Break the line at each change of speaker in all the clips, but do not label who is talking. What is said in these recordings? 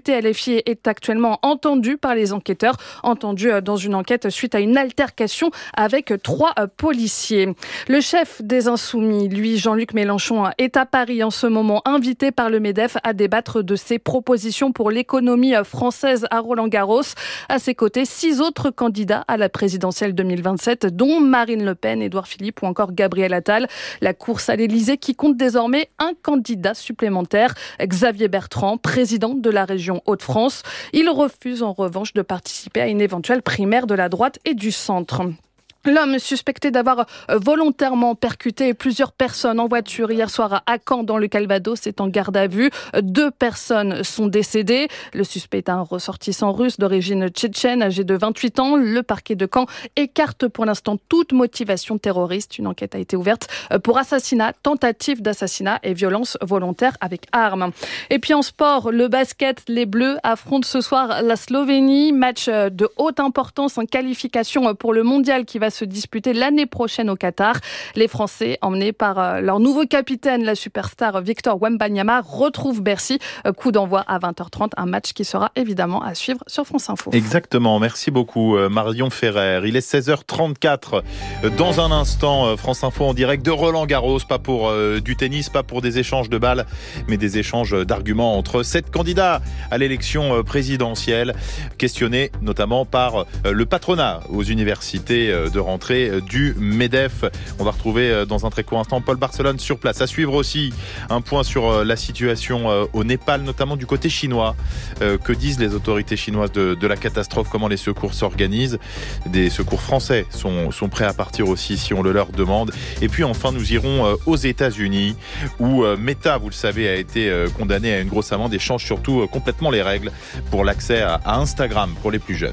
député LFI est actuellement entendu par les enquêteurs, entendu dans une enquête suite à une altercation avec 3 policiers. Le chef des Insoumis, lui, Jean-Luc Mélenchon, est à Paris en ce moment, invité par le MEDEF à débattre de ses propositions pour l'économie française à Roland-Garros. À ses côtés, 6 autres candidats à la présidentielle 2027, dont Marine Le Pen, Édouard Philippe ou encore Gabriel Attal. La course à l'Élysée qui compte désormais un candidat supplémentaire, Xavier Bertrand, président de la région Hauts-de-France. Il refuse en revanche de participer à une éventuelle primaire de la droite et du centre. L'homme suspecté d'avoir volontairement percuté plusieurs personnes en voiture hier soir à Caen dans le Calvados est en garde à vue. 2 personnes sont décédées. Le suspect est un ressortissant russe d'origine tchétchène âgé de 28 ans. Le parquet de Caen écarte pour l'instant toute motivation terroriste. Une enquête a été ouverte pour assassinat, tentative d'assassinat et violence volontaire avec arme. Et puis en sport, le basket, les Bleus affrontent ce soir la Slovénie. Match de haute importance en qualification pour le mondial qui va se disputer l'année prochaine au Qatar. Les Français, emmenés par leur nouveau capitaine, la superstar Victor Wembanyama, retrouvent Bercy. Coup d'envoi à 20h30, un match qui sera évidemment à suivre sur France Info.
Exactement, merci beaucoup Marion Ferrer. Il est 16h34. Dans un instant, France Info en direct de Roland-Garros, pas pour du tennis, pas pour des échanges de balles, mais des échanges d'arguments entre 7 candidats à l'élection présidentielle, questionnés notamment par le patronat aux universités de rentrée du MEDEF. On va retrouver dans un très court instant Paul Barcelone sur place. À suivre aussi un point sur la situation au Népal, notamment du côté chinois. Que disent les autorités chinoises de la catastrophe? Comment les secours s'organisent? Des secours français sont prêts à partir aussi si on le leur demande. Et puis enfin, nous irons aux États-Unis où Meta, vous le savez, a été condamné à une grosse amende et change surtout complètement les règles pour l'accès à Instagram pour les plus jeunes.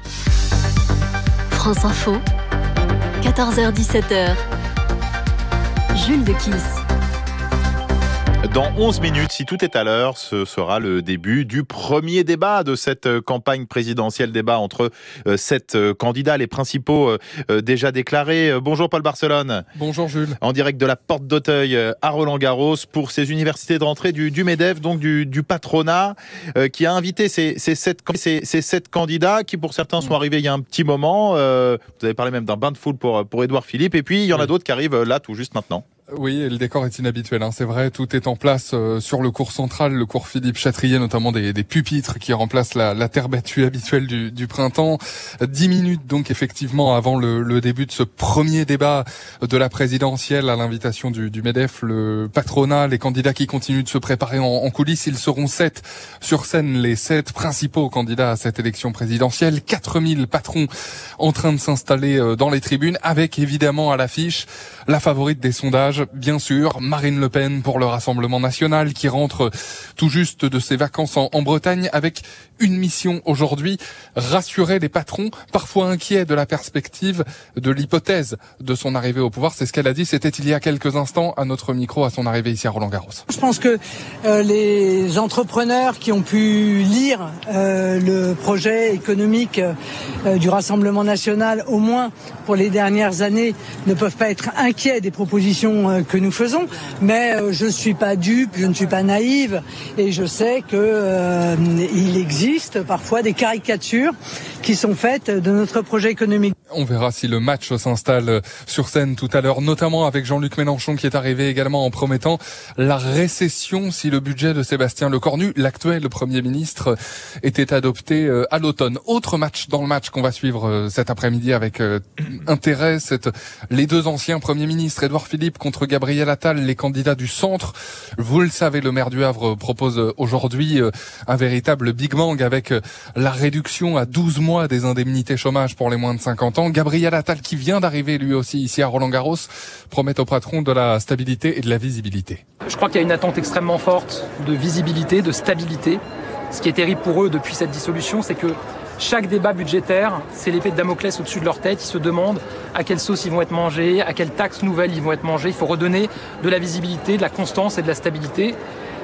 France Info, 14h-17h, Jules Dequisse.
Dans 11 minutes, si tout est à l'heure, ce sera le début du premier débat de cette campagne présidentielle. Débat entre 7 candidats, les principaux déjà déclarés. Bonjour Paul Barcelone.
Bonjour Jules. En
direct de la Porte d'Auteuil à Roland-Garros pour ces universités de rentrée du MEDEF, donc du patronat, qui a invité ces 7 candidats qui pour certains sont arrivés il y a un petit moment. Vous avez parlé même d'un bain de foule pour Édouard Philippe. Et puis il y en a d'autres qui arrivent là tout juste maintenant.
Oui, et le décor est inhabituel, c'est vrai, tout est en place sur le cours central, le cours Philippe Chatrier, notamment des pupitres qui remplacent la terre battue habituelle du printemps. 10 minutes donc effectivement avant le début de ce premier débat de la présidentielle à l'invitation du MEDEF, le patronat, les candidats qui continuent de se préparer en coulisses. Ils seront 7 sur scène, les 7 principaux candidats à cette élection présidentielle. 4000 patrons en train de s'installer dans les tribunes, avec évidemment à l'affiche la favorite des sondages, bien sûr, Marine Le Pen pour le Rassemblement national, qui rentre tout juste de ses vacances en Bretagne avec une mission aujourd'hui, rassurer les patrons, parfois inquiets de la perspective de l'hypothèse de son arrivée au pouvoir. C'est ce qu'elle a dit, c'était il y a quelques instants à notre micro à son arrivée ici à Roland-Garros.
Je pense que les entrepreneurs qui ont pu lire le projet économique du Rassemblement national, au moins pour les dernières années, ne peuvent pas être inquiets des propositions que nous faisons, mais je ne suis pas dupe, je ne suis pas naïve, et je sais que il existe parfois des caricatures qui sont faites de notre projet économique.
On verra si le match s'installe sur scène tout à l'heure, notamment avec Jean-Luc Mélenchon qui est arrivé également en promettant la récession si le budget de Sébastien Lecornu, l'actuel Premier ministre, était adopté à l'automne. Autre match dans le match qu'on va suivre cet après-midi avec intérêt, c'est les 2 anciens Premiers ministres, Édouard Philippe contre Gabriel Attal, les candidats du centre. Vous le savez, le maire du Havre propose aujourd'hui un véritable Big Bang avec la réduction à 12 mois des indemnités chômage pour les moins de 50 ans. Gabriel Attal, qui vient d'arriver lui aussi ici à Roland-Garros, promet au patron de la stabilité et de la visibilité.
Je crois qu'il y a une attente extrêmement forte de visibilité, de stabilité. Ce qui est terrible pour eux depuis cette dissolution, c'est que chaque débat budgétaire, c'est l'épée de Damoclès au-dessus de leur tête. Ils se demandent à quelle sauce ils vont être mangés, à quelles taxes nouvelles ils vont être mangés. Il faut redonner de la visibilité, de la constance et de la stabilité.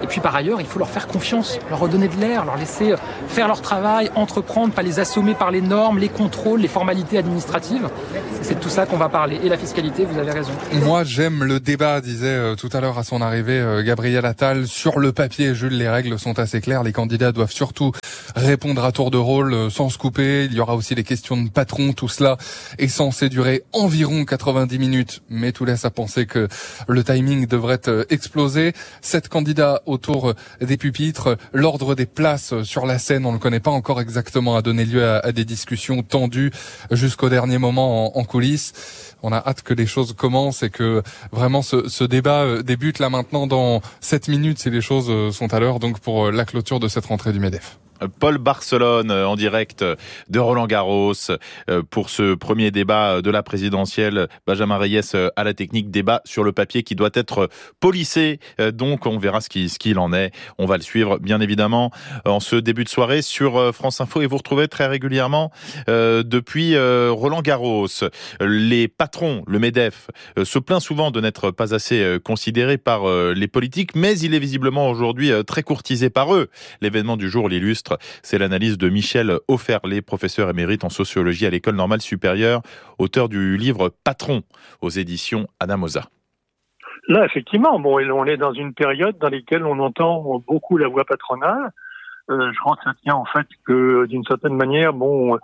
Et puis par ailleurs, il faut leur faire confiance, leur redonner de l'air, leur laisser faire leur travail, entreprendre, pas les assommer par les normes, les contrôles, les formalités administratives. C'est de tout ça qu'on va parler. Et la fiscalité, vous avez raison.
Moi, j'aime le débat, disait tout à l'heure à son arrivée Gabriel Attal. Sur le papier, Jules, les règles sont assez claires. Les candidats doivent surtout répondre à tour de rôle sans se couper. Il y aura aussi les questions de patron. Tout cela est censé durer environ 90 minutes. Mais tout laisse à penser que le timing devrait exploser. 7 candidats autour des pupitres. L'ordre des places sur la scène, on ne le connaît pas encore exactement, a donné lieu à des discussions tendues jusqu'au dernier moment en coulisses. On a hâte que les choses commencent et que vraiment ce débat débute là maintenant dans 7 minutes si les choses sont à l'heure, donc pour la clôture de cette rentrée du MEDEF.
Paul Barcelone en direct de Roland-Garros pour ce premier débat de la présidentielle. Benjamin Reyes à la technique, débat sur le papier qui doit être polissé. Donc on verra ce qu'il en est. On va le suivre bien évidemment en ce début de soirée sur France Info et vous retrouvez très régulièrement depuis Roland-Garros. Les patrons, le MEDEF, se plaint souvent de n'être pas assez considéré par les politiques, mais il est visiblement aujourd'hui très courtisé par eux. L'événement du jour l'illustre. C'est l'analyse de Michel Offerlé, professeur émérite en sociologie à l'École normale supérieure, auteur du livre Patron aux éditions Adamosa.
Là, effectivement, on est dans une période dans laquelle on entend beaucoup la voix patronale. Je crois que ça tient en fait que, d'une certaine manière,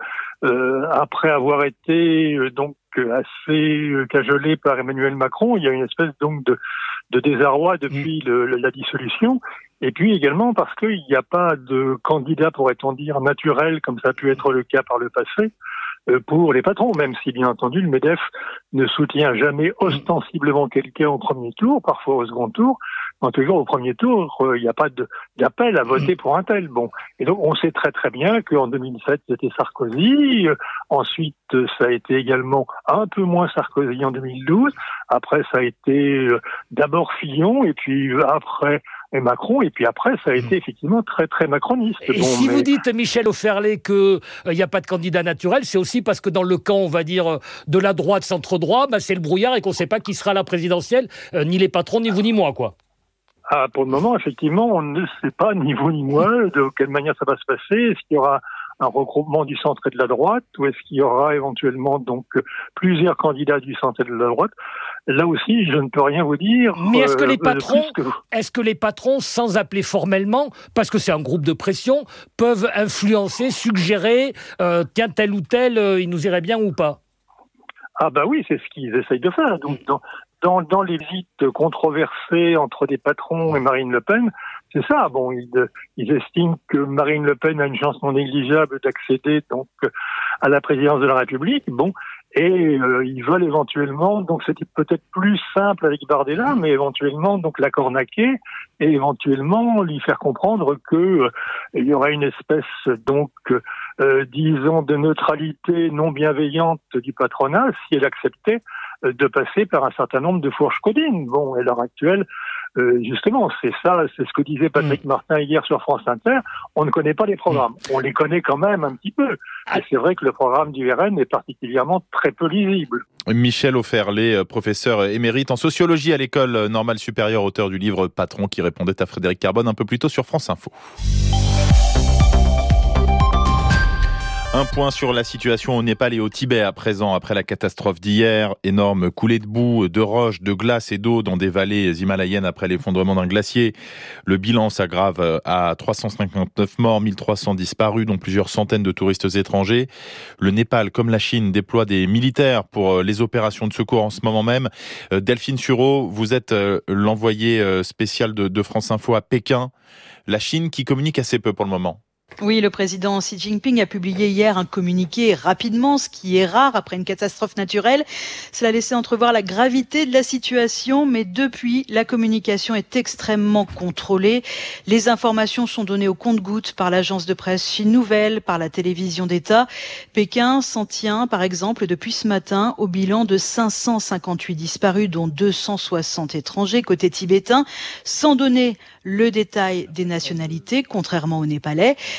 après avoir été donc assez cajolé par Emmanuel Macron, il y a une espèce donc de désarroi depuis la dissolution. Et puis également parce qu'il n'y a pas de candidat, pourrait-on dire, naturel, comme ça a pu être le cas par le passé, pour les patrons, même si bien entendu le MEDEF ne soutient jamais ostensiblement quelqu'un au premier tour, parfois au second tour. En tout cas, au premier tour, il n'y a pas d'appel à voter pour un tel. Et donc on sait très très bien qu'en 2007 c'était Sarkozy, ensuite ça a été également un peu moins Sarkozy en 2012, après ça a été d'abord Fillon et puis après Macron, et puis après, ça a été effectivement très, très macroniste.
Et si vous dites, Michel Offerlé, qu'il n'y a pas de candidat naturel, c'est aussi parce que dans le camp, on va dire, de la droite, centre-droit, c'est le brouillard et qu'on ne sait pas qui sera la présidentielle, ni les patrons, ni vous, ni moi, quoi.
Pour le moment, effectivement, on ne sait pas, ni vous, ni moi, de quelle manière ça va se passer. Est-ce qu'il y aura un regroupement du centre et de la droite, ou est-ce qu'il y aura éventuellement donc plusieurs candidats du centre et de la droite? Là aussi, je ne peux rien vous dire.
Mais est-ce que les patrons, sans appeler formellement, parce que c'est un groupe de pression, peuvent influencer, suggérer, tiens, tel ou tel, il nous irait bien ou pas?
Oui, c'est ce qu'ils essayent de faire. Donc, dans les visites controversées entre des patrons et Marine Le Pen, c'est ça. Ils estiment que Marine Le Pen a une chance non négligeable d'accéder donc à la présidence de la République. Et ils veulent éventuellement, donc c'était peut-être plus simple avec Bardella, mais éventuellement donc la cornaquer et éventuellement lui faire comprendre que il y aurait une espèce donc disons de neutralité non bienveillante du patronat si elle acceptait de passer par un certain nombre de fourches codines. À l'heure actuelle, justement, c'est ce que disait Patrick Martin hier sur France Inter. On ne connaît pas les programmes. On les connaît quand même un petit peu. Et c'est vrai que le programme du RN est particulièrement très peu lisible.
Michel Offerlé, professeur émérite en sociologie à l'École normale supérieure, auteur du livre Patron, qui répondait à Frédéric Carbone un peu plus tôt sur France Info. Un point sur la situation au Népal et au Tibet à présent, après la catastrophe d'hier. Énorme coulée de boue, de roches, de glace et d'eau dans des vallées himalayennes après l'effondrement d'un glacier. Le bilan s'aggrave à 359 morts, 1300 disparus, dont plusieurs centaines de touristes étrangers. Le Népal, comme la Chine, déploie des militaires pour les opérations de secours en ce moment même. Delphine Sureau, vous êtes l'envoyé spécial de France Info à Pékin. La Chine qui communique assez peu pour le moment.
Oui, le président Xi Jinping a publié hier un communiqué rapidement, ce qui est rare après une catastrophe naturelle. Cela laissait entrevoir la gravité de la situation, mais depuis, la communication est extrêmement contrôlée. Les informations sont données au compte-gouttes par l'agence de presse Chine Nouvelle, par la télévision d'État. Pékin s'en tient, par exemple, depuis ce matin, au bilan de 558 disparus, dont 260 étrangers côté tibétain, sans donner le détail des nationalités, contrairement aux Népalais.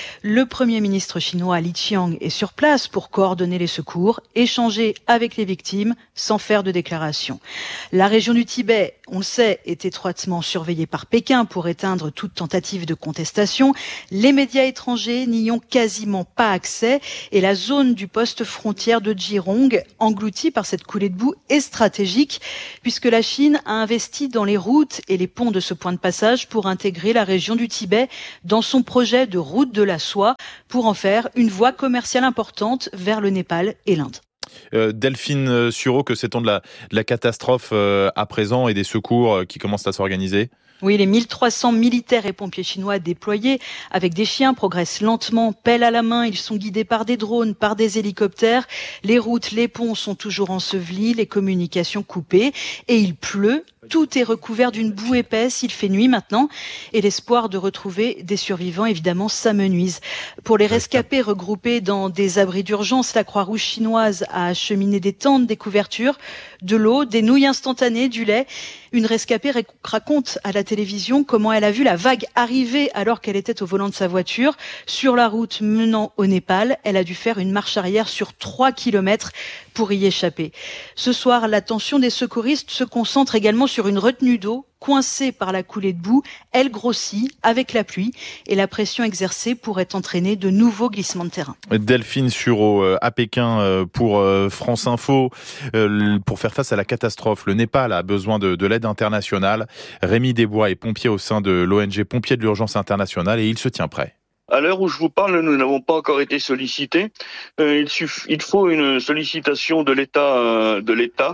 Le Premier ministre chinois Li Qiang est sur place pour coordonner les secours, échanger avec les victimes sans faire de déclaration. La région du Tibet, on le sait, est étroitement surveillée par Pékin pour éteindre toute tentative de contestation. Les médias étrangers n'y ont quasiment pas accès et la zone du poste frontière de Jirong, engloutie par cette coulée de boue, est stratégique puisque la Chine a investi dans les routes et les ponts de ce point de passage pour intégrer la région du Tibet dans son projet de route de la soie pour en faire une voie commerciale importante vers le Népal et l'Inde.
Delphine Sureau, que sait-on de la catastrophe à présent et des secours qui commencent à s'organiser ?
Oui, les 1300 militaires et pompiers chinois déployés avec des chiens progressent lentement, pelle à la main. Ils sont guidés par des drones, par des hélicoptères. Les routes, les ponts sont toujours ensevelis, les communications coupées et il pleut. Tout est recouvert d'une boue épaisse, il fait nuit maintenant et l'espoir de retrouver des survivants, évidemment, s'amenuise. Pour les rescapés regroupés dans des abris d'urgence, la Croix-Rouge chinoise a acheminé des tentes, des couvertures, de l'eau, des nouilles instantanées, du lait. Une rescapée raconte à la télévision comment elle a vu la vague arriver alors qu'elle était au volant de sa voiture. Sur la route menant au Népal, elle a dû faire une marche arrière sur 3 kilomètres pour y échapper. Ce soir, l'attention des secouristes se concentre également sur une retenue d'eau coincée par la coulée de boue. Elle grossit avec la pluie et la pression exercée pourrait entraîner de nouveaux glissements de terrain.
Delphine Sureau à Pékin pour France Info. Pour faire face à la catastrophe, le Népal a besoin de l'aide internationale. Rémi Desbois est pompier au sein de l'ONG Pompiers de l'Urgence Internationale et il se tient prêt.
À l'heure où je vous parle, nous n'avons pas encore été sollicités. Il faut une sollicitation de l'État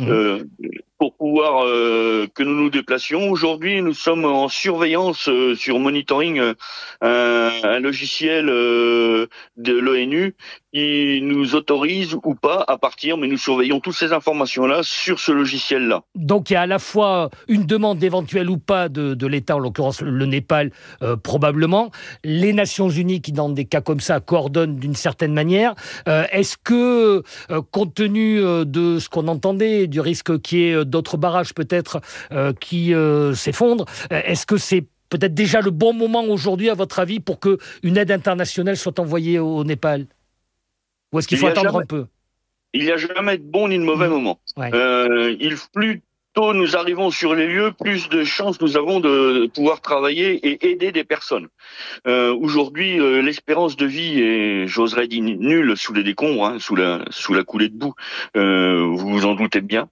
pour pouvoir que nous nous déplacions. Aujourd'hui, nous sommes en surveillance sur monitoring, un logiciel de l'ONU qui nous autorise ou pas à partir, mais nous surveillons toutes ces informations-là sur ce logiciel-là.
Donc il y a à la fois une demande éventuelle ou pas de l'État, en l'occurrence le Népal probablement, les Nations Unies qui dans des cas comme ça coordonnent d'une certaine manière. Est-ce que, compte tenu de ce qu'on entendait, du risque qu'il y ait d'autres barrages peut-être qui s'effondrent, est-ce que c'est peut-être déjà le bon moment aujourd'hui, à votre avis, pour qu'une aide internationale soit envoyée au Népal ? Ou est-ce qu'il faut attendre un peu ?
Il n'y a jamais de bon ni de mauvais moment.
Ouais.
Plus tôt nous arrivons sur les lieux, plus de chances nous avons de pouvoir travailler et aider des personnes. Aujourd'hui, l'espérance de vie est, j'oserais dire, nulle sous les décombres, sous la coulée de boue. Vous vous en doutez bien.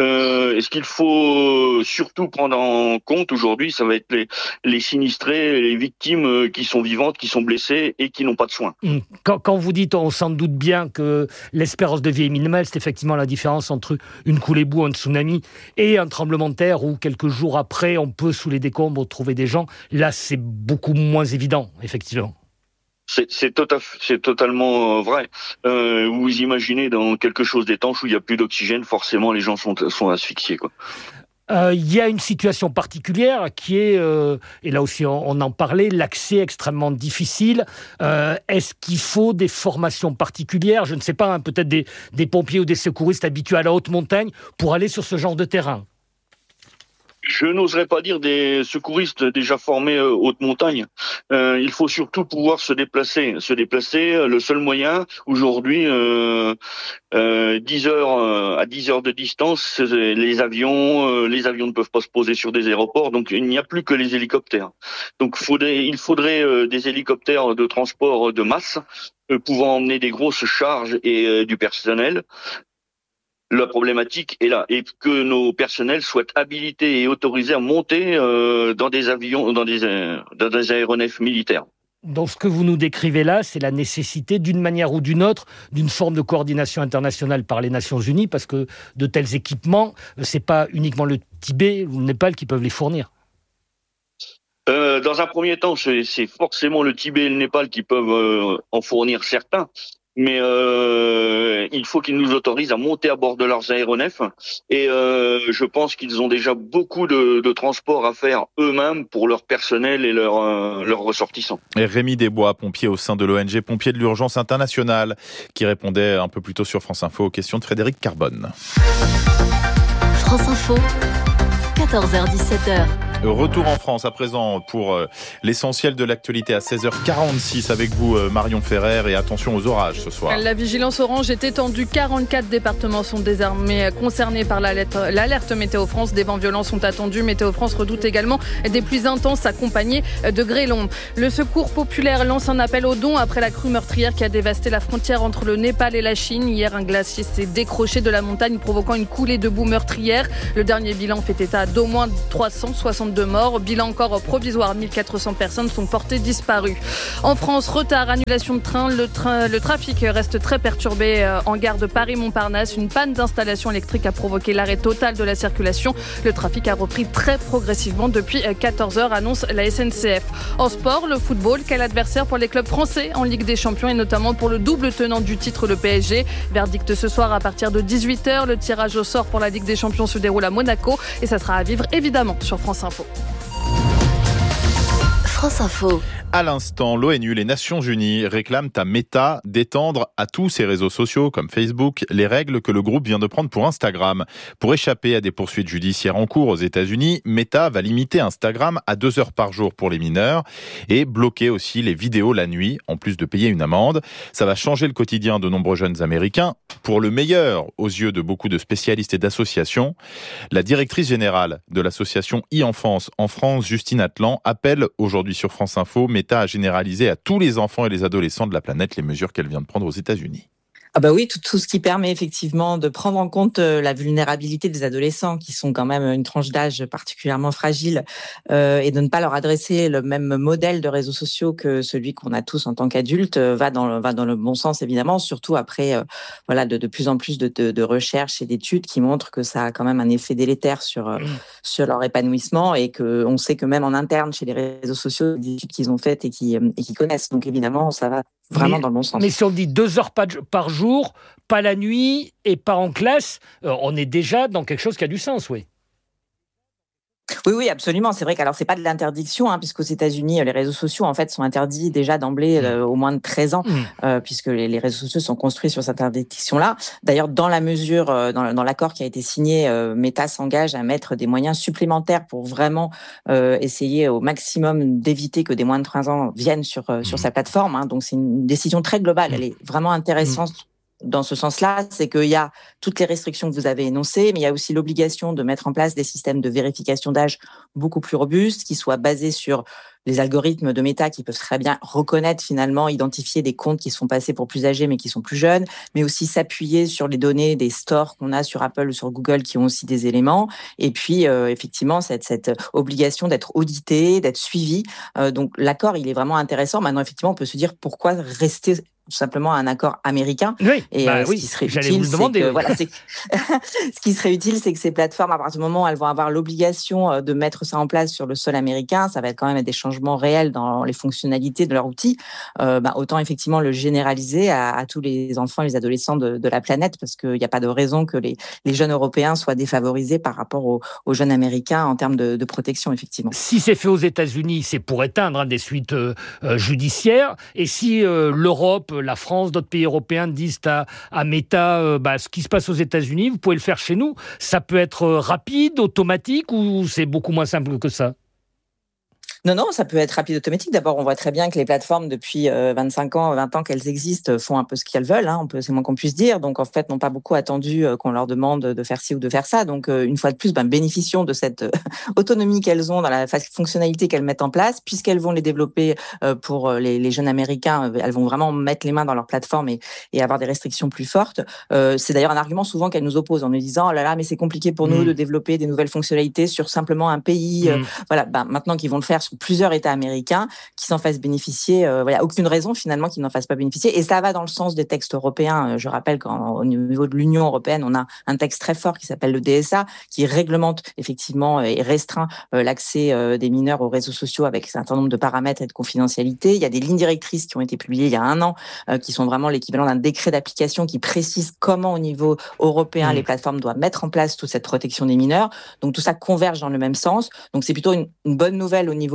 Ce qu'il faut surtout prendre en compte aujourd'hui, ça va être les sinistrés, les victimes qui sont vivantes, qui sont blessées et qui n'ont pas de soins.
Quand vous dites, on s'en doute bien que l'espérance de vie est minimale, c'est effectivement la différence entre une coulée de boue, un tsunami et un tremblement de terre où quelques jours après, on peut sous les décombres trouver des gens. Là, c'est beaucoup moins évident, effectivement.
C'est totalement vrai. Vous imaginez dans quelque chose d'étanche où il n'y a plus d'oxygène, forcément les gens sont asphyxiés, quoi.
Il y a une situation particulière qui est, et là aussi on en parlait, l'accès extrêmement difficile. Est-ce qu'il faut des formations particulières ? Je ne sais pas, peut-être des pompiers ou des secouristes habitués à la haute montagne pour aller sur ce genre de terrain ?
Je n'oserais pas dire des secouristes déjà formés haute montagne. Il faut surtout pouvoir se déplacer. Le seul moyen aujourd'hui, 10 heures à 10 heures de distance, les avions ne peuvent pas se poser sur des aéroports, donc il n'y a plus que les hélicoptères. Donc il faudrait des hélicoptères de transport de masse pouvant emmener des grosses charges et du personnel. La problématique est là, et que nos personnels soient habilités et autorisés à monter dans des avions, dans des aéronefs militaires.
Donc ce que vous nous décrivez là, c'est la nécessité d'une manière ou d'une autre, d'une forme de coordination internationale par les Nations Unies, parce que de tels équipements, c'est pas uniquement le Tibet ou le Népal qui peuvent les fournir.
Dans un premier temps, c'est forcément le Tibet et le Népal qui peuvent en fournir certains. Mais il faut qu'ils nous autorisent à monter à bord de leurs aéronefs. Et je pense qu'ils ont déjà beaucoup de transports à faire eux-mêmes pour leur personnel et leurs ressortissants.
Et Rémi Desbois, pompier au sein de l'ONG Pompiers de l'Urgence Internationale, qui répondait un peu plus tôt sur France Info aux questions de Frédéric Carbonne.
France Info, 14h-17h.
Retour en France à présent pour l'essentiel de l'actualité à 16h46 avec vous Marion Ferrer, et attention aux orages ce soir.
La vigilance orange est étendue, 44 départements sont désormais concernés par l'alerte Météo France. Des vents violents sont attendus. Météo France redoute également des pluies intenses accompagnées de grêlons. Le Secours populaire lance un appel aux dons après la crue meurtrière qui a dévasté la frontière entre le Népal et la Chine. Hier, un glacier s'est décroché de la montagne provoquant une coulée de boue meurtrière. Le dernier bilan fait état d'au moins 362 morts. Bilan encore provisoire, 1400 personnes sont portées disparues. En France, retard, annulation de train. Le trafic reste très perturbé en gare de Paris-Montparnasse. Une panne d'installation électrique a provoqué l'arrêt total de la circulation. Le trafic a repris très progressivement depuis 14h, annonce la SNCF. En sport, le football, quel adversaire pour les clubs français en Ligue des Champions et notamment pour le double tenant du titre, le PSG. Verdict ce soir à partir de 18h. Le tirage au sort pour la Ligue des Champions se déroule à Monaco et ça sera à vivre évidemment sur France Info.
France Info.
À l'instant, l'ONU, les Nations Unies, réclament à Meta d'étendre à tous ses réseaux sociaux, comme Facebook, les règles que le groupe vient de prendre pour Instagram. Pour échapper à des poursuites judiciaires en cours aux États-Unis, Meta va limiter Instagram à 2 heures par jour pour les mineurs et bloquer aussi les vidéos la nuit, en plus de payer une amende. Ça va changer le quotidien de nombreux jeunes Américains, pour le meilleur aux yeux de beaucoup de spécialistes et d'associations. La directrice générale de l'association e-enfance en France, Justine Atlan, appelle aujourd'hui sur France Info Meta a généralisé à tous les enfants et les adolescents de la planète les mesures qu'elle vient de prendre aux États-Unis.
Ah bah oui, tout ce qui permet effectivement de prendre en compte la vulnérabilité des adolescents qui sont quand même une tranche d'âge particulièrement fragile et de ne pas leur adresser le même modèle de réseaux sociaux que celui qu'on a tous en tant qu'adultes va dans le bon sens évidemment, surtout après de plus en plus de recherches et d'études qui montrent que ça a quand même un effet délétère sur leur épanouissement et que on sait que même en interne chez les réseaux sociaux, des études qu'ils ont faites et qui connaissent. Donc évidemment, ça va vraiment dans le bon sens.
Mais si on dit 2 heures par jour, pas la nuit et pas en classe, on est déjà dans quelque chose qui a du sens, oui.
Oui, absolument. C'est vrai qu'alors c'est pas de l'interdiction, puisqu'aux États-Unis les réseaux sociaux en fait sont interdits déjà d'emblée au moins de 13 ans, puisque les réseaux sociaux sont construits sur cette interdiction-là. D'ailleurs, dans la mesure, dans l'accord qui a été signé, Meta s'engage à mettre des moyens supplémentaires pour vraiment essayer au maximum d'éviter que des moins de 13 ans viennent sur sa plateforme. Donc c'est une décision très globale. Elle est vraiment intéressante. Dans ce sens-là, c'est qu'il y a toutes les restrictions que vous avez énoncées, mais il y a aussi l'obligation de mettre en place des systèmes de vérification d'âge beaucoup plus robustes, qui soient basés sur les algorithmes de Meta qui peuvent très bien reconnaître finalement, identifier des comptes qui sont passés pour plus âgés mais qui sont plus jeunes, mais aussi s'appuyer sur les données des stores qu'on a sur Apple ou sur Google qui ont aussi des éléments. Et puis effectivement cette obligation d'être audité, d'être suivi. Donc l'accord il est vraiment intéressant. Maintenant effectivement on peut se dire pourquoi rester tout simplement un accord américain.
Oui,
et ce qui serait utile, ce qui serait utile, c'est que ces plateformes, à partir du moment où elles vont avoir l'obligation de mettre ça en place sur le sol américain, ça va être quand même des changements réels dans les fonctionnalités de leur outil. Autant effectivement le généraliser à tous les enfants et les adolescents de la planète, parce qu'il n'y a pas de raison que les jeunes Européens soient défavorisés par rapport aux jeunes Américains en termes de protection, effectivement.
Si c'est fait aux États-Unis, c'est pour éteindre des suites judiciaires. Et si l'Europe, la France, d'autres pays européens disent à Meta ce qui se passe aux États-Unis, vous pouvez le faire chez nous. Ça peut être rapide, automatique ou c'est beaucoup moins simple que ça ?
Non, ça peut être rapide, automatique. D'abord, on voit très bien que les plateformes, depuis 25 ans, 20 ans qu'elles existent, font un peu ce qu'elles veulent. C'est moins qu'on puisse dire. Donc, en fait, n'ont pas beaucoup attendu qu'on leur demande de faire ci ou de faire ça. Donc, une fois de plus, bénéficions de cette autonomie qu'elles ont dans la fonctionnalité qu'elles mettent en place, puisqu'elles vont les développer pour les jeunes Américains. Elles vont vraiment mettre les mains dans leur plateforme et avoir des restrictions plus fortes. C'est d'ailleurs un argument souvent qu'elles nous opposent en nous disant « Oh là là, mais c'est compliqué pour nous de développer des nouvelles fonctionnalités sur simplement un pays. » Maintenant qu'ils vont le faire sur plusieurs États américains qui s'en fassent bénéficier. Aucune raison finalement qu'ils n'en fassent pas bénéficier. Et ça va dans le sens des textes européens. Je rappelle qu'au niveau de l'Union européenne, on a un texte très fort qui s'appelle le DSA, qui réglemente effectivement et restreint l'accès des mineurs aux réseaux sociaux avec un certain nombre de paramètres et de confidentialité. Il y a des lignes directrices qui ont été publiées il y a 1 an, qui sont vraiment l'équivalent d'un décret d'application qui précise comment au niveau européen les plateformes doivent mettre en place toute cette protection des mineurs. Donc tout ça converge dans le même sens. Donc c'est plutôt une bonne nouvelle au niveau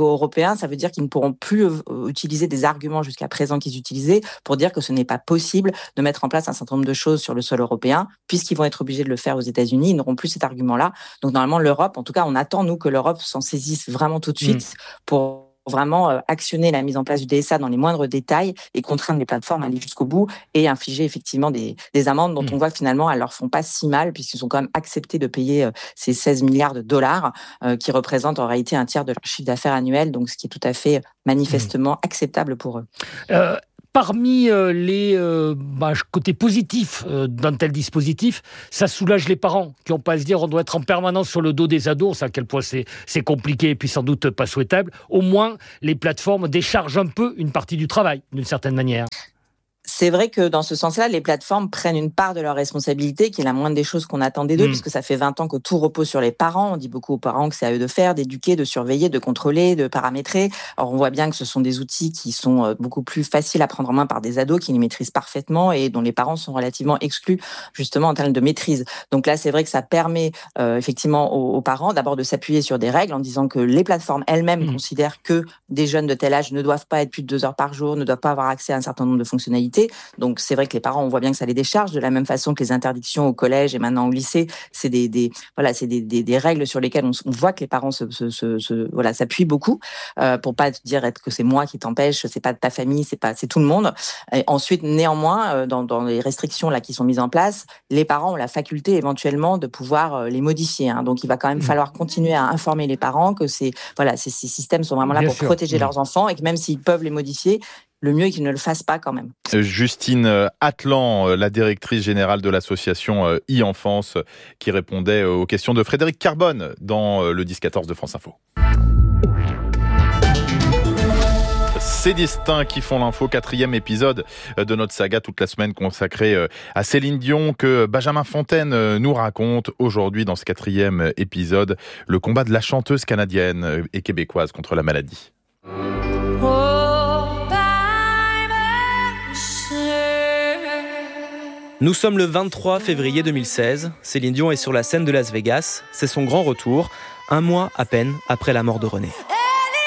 niveau européen, ça veut dire qu'ils ne pourront plus utiliser des arguments jusqu'à présent qu'ils utilisaient pour dire que ce n'est pas possible de mettre en place un certain nombre de choses sur le sol européen, puisqu'ils vont être obligés de le faire aux États-Unis. Ils n'auront plus cet argument-là. Donc normalement, l'Europe, en tout cas, on attend, nous, que l'Europe s'en saisisse vraiment tout de suite pour vraiment actionner la mise en place du DSA dans les moindres détails et contraindre les plateformes à aller jusqu'au bout et infliger effectivement des amendes dont on voit que finalement elles leur font pas si mal puisqu'ils ont quand même accepté de payer ces 16 milliards de dollars qui représentent en réalité un tiers de leur chiffre d'affaires annuel, donc ce qui est tout à fait manifestement acceptable pour eux.
Parmi les côtés positifs d'un tel dispositif, ça soulage les parents qui n'ont pas à se dire on doit être en permanence sur le dos des ados, on sait à quel point c'est compliqué et puis sans doute pas souhaitable. Au moins, les plateformes déchargent un peu une partie du travail, d'une certaine manière.
C'est vrai que dans ce sens-là, les plateformes prennent une part de leur responsabilité, qui est la moindre des choses qu'on attendait d'eux, puisque ça fait 20 ans que tout repose sur les parents. On dit beaucoup aux parents que c'est à eux de faire, d'éduquer, de surveiller, de contrôler, de paramétrer. Alors on voit bien que ce sont des outils qui sont beaucoup plus faciles à prendre en main par des ados qui les maîtrisent parfaitement et dont les parents sont relativement exclus justement en termes de maîtrise. Donc là, c'est vrai que ça permet effectivement aux parents d'abord de s'appuyer sur des règles en disant que les plateformes elles-mêmes considèrent que des jeunes de tel âge ne doivent pas être plus de 2 heures par jour, ne doivent pas avoir accès à un certain nombre de fonctionnalités. Donc c'est vrai que les parents, on voit bien que ça les décharge de la même façon que les interdictions au collège et maintenant au lycée. C'est des règles sur lesquelles on voit que les parents s'appuient beaucoup pour pas te dire que c'est moi qui t'empêche, c'est pas de ta famille, c'est tout le monde. Et ensuite, néanmoins, dans les restrictions là qui sont mises en place, les parents ont la faculté éventuellement de pouvoir les modifier. Donc il va quand même falloir continuer à informer les parents que ces systèmes sont vraiment là pour protéger leurs enfants et que même s'ils peuvent les modifier, le mieux est qu'ils ne le fassent pas quand même.
Justine Atlan, la directrice générale de l'association e-Enfance, qui répondait aux questions de Frédéric Carbone dans le 10-14 de France Info. Ces destins qui font l'info, 4e épisode de notre saga toute la semaine consacrée à Céline Dion que Benjamin Fontaine nous raconte aujourd'hui dans ce 4e épisode, le combat de la chanteuse canadienne et québécoise contre la maladie.
Nous sommes le 23 février 2016. Céline Dion est sur la scène de Las Vegas. C'est son grand retour, un mois à peine après la mort de René.